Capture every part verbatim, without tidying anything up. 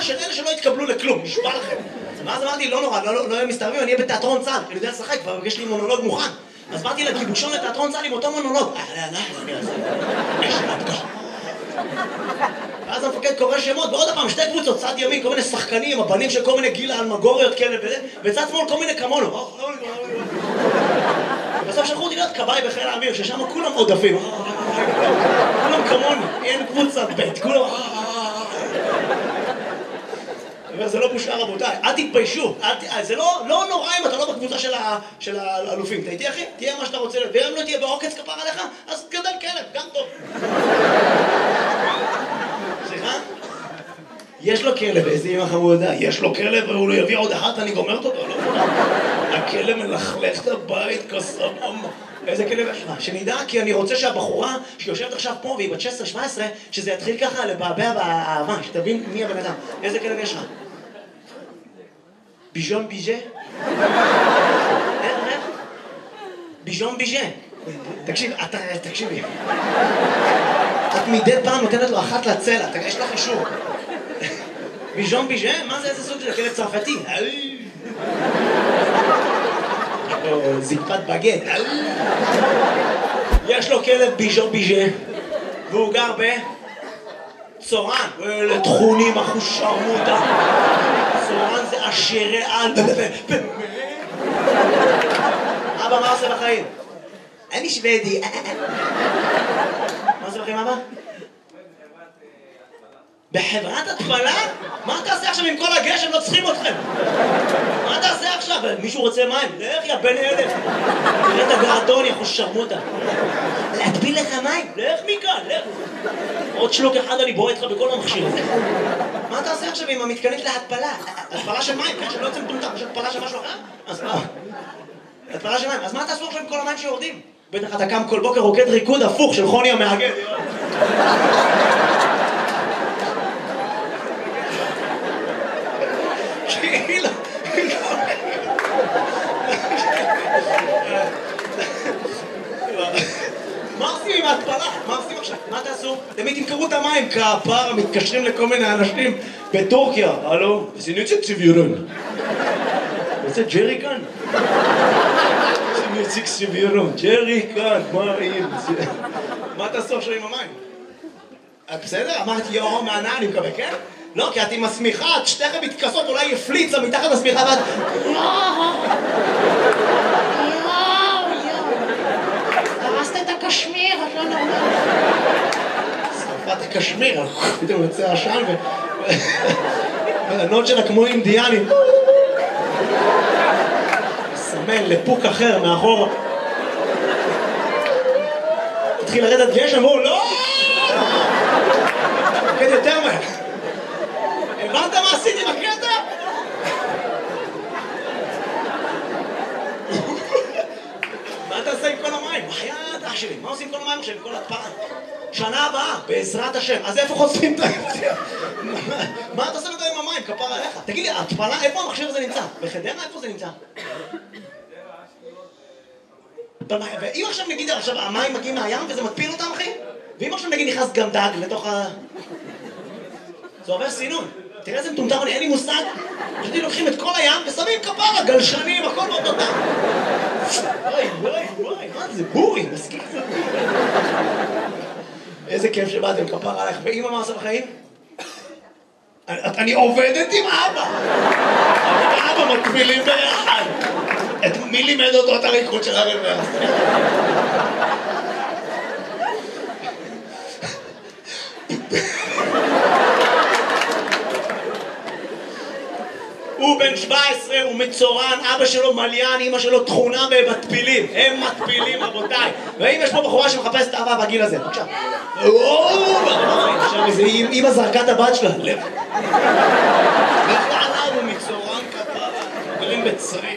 חבורה של אלה שלא התקבלו לכלום, נשבע לכם. ואז אמרתי, לא נורא, לא, לא, לא מסתערבים, אני אהיה בתיאטרון צה"ל, אני יודע לשחק, כבר יש לי מונולוג מוכן. אז באתי לגיבושון לתיאטרון צה"ל עם אותו מונולוג. אה, אנחנו, אני אעשה. יש לך. ואז המפקד קורא שמות, ועוד הפעם, שתי קבוצות, צד ימין, כל מיני שחקנים, הבנים של כל מיני גיל אלמגוריות כאלה וזה, וצד שמאל כל מיני כמונו. ובסוף שלחו אותי להיות כבאי בחיל האוויר, ששם כולם עודפים. כולם כמונו, אין קבוצה בית, כולם... זה לא בושה רבותיי, אל תתביישו, זה לא נורא אם אתה לא בקבוצה של האלופים. אתה איתי אחי? תהיה מה שאתה רוצה להיות, ואם לא תהיה בעוקץ כפר עליך, אז גדל כלב, גם טוב. סליחה? יש לו כלב, איזה אמא חמודה, יש לו כלב והוא לא יביא עוד אחת, אני גומרת אותו, לא? הכלב מלכלך את הבית כסבבה. איזה כלב יש לך? שנדע, כי אני רוצה שהבחורה שיושבת עכשיו פה והיא בת שש עשרה שבע עשרה, שזה יתחיל ככה לבעבע באהבה, שתבין מי הבן אדם. איזה כלב יש לך? ביז'ון ביז'ה? איך, איך? ביז'ון ביז'ה. תקשיב, אתה, תקשיבי. את מדי פעם נותנת לו אחת לצלע, יש לך אישור. ביז'ון ביז'ה? מה זה, איזה סוג של כלב צרפתי? זקפת בגט. יש לו כלב ביז'ון ביז'ה, והוא גר בצורן. אלה תכונים, אחו שרמוטה. צורן זה עשירי על. אבא, מה עושה בחיים? אני שוודי. מה עושה בחיים, אבא? בחברת התפלה? מה תעשה עכשיו עם כל הגשם? לא צריכים אתכם. מה תעשה עכשיו? מישהו רוצה מים? לך יא בן אלף. תראה את הגרדון, יא חושרמוטה. להטביל לך מים? לך מכאן, לך. עוד שלוק אחד אני בועט לך בכל המכשיר הזה. מה תעשה עכשיו עם המתקנית להתפלה? התפלה של מים, כן? שלא יוצא מטומטם. יש התפלה של משהו אחר? אז מה? התפלה של מים. אז מה תעשו עכשיו עם כל המים שיורדים? בטח אתה קם כל בוקר רוקד ריקוד הפוך של חוני המאגד. מה עושים עם ההתפלה? מה עושים עכשיו? מה תעשו? אתם תמכרו את המים כפר, מתקשרים לכל מיני אנשים בטורקיה. הלו? זה נוצא צביורון. זה ג'רי כאן? זה נוצא צביורון. ג'רי כאן, מה רעים? מה תעשו עכשיו עם המים? בסדר? אמרתי יואו מהנאה, אני מקווה, כן? לא, כי את עם הסמיכה, את שתיכם מתכסות, אולי יפליצה מתחת הסמיכה ואת... הרסת את הקשמיר, את לא נורמלית. שרפת הקשמיר, פתאום יוצא עשן ו... והנות שלה כמו אינדיאנים. מסמן לפוק אחר מאחור. התחיל לרדת גשם, אמרו, לא! תקד יותר מהר. הבנת מה עשיתי בקטע? מה אתה עושה עם כל המים? בחייאת אח שלי, מה עושים עם כל המים עכשיו, עם כל התפלה? שנה הבאה, בעזרת השם. אז איפה חוסרים את היציאה? מה אתה עושה עם המים? כפר עליך. תגיד לי, התפלה, איפה המכשיר הזה נמצא? בחדרה? איפה זה נמצא? ואם עכשיו נגיד, עכשיו המים מגיעים מהים וזה מטפיל אותם, אחי? ואם עכשיו נגיד נכנס גם דג לתוך ה... זה עובר סינון. תראה איזה מטומטם, אין לי מושג. פשוט לוקחים את כל הים ושמים כפרה, גלשנים, הכל באותו דם. וואי, וואי, וואי, מה זה? בורי, מסכים. איזה כיף שבאתם, כפרה עליך. ואמא מה עושה בחיים? אני עובדת עם אבא. אבל אבא מקבילים ביחד. את מי לימד אותו את הריקוד של הרבר? הוא בן שבע עשרה, הוא מצורן, אבא שלו מליין, אמא שלו תכונה ומטפילים. הם מטפילים, רבותיי. ואם יש פה בחורה שמחפשת אהבה בגיל הזה, בבקשה. עכשיו איזה אמא זרקה את הבת שלה. לב. לך לעליו, הוא מצורן כפרה. גרים בצריף.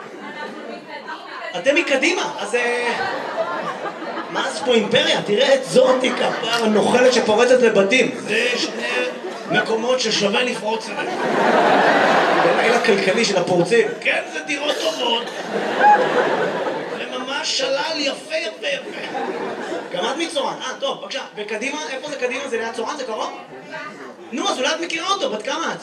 אתם מקדימה, אז... מה זה פה אימפריה? תראה את זאתי כפרה נוחלת שפורצת לבתים. זה שני מקומות ששווה לפרוץ אליהם. בלילה כלכלי של הפורצים. כן, זה דירות טובות. זה ממש שלל יפה יפה יפה. גם את מצורן. אה, טוב, בבקשה. וקדימה, איפה זה קדימה? זה ליד צורן? זה קרוב? נו, אז אולי את מכירה אותו, בת כמה את?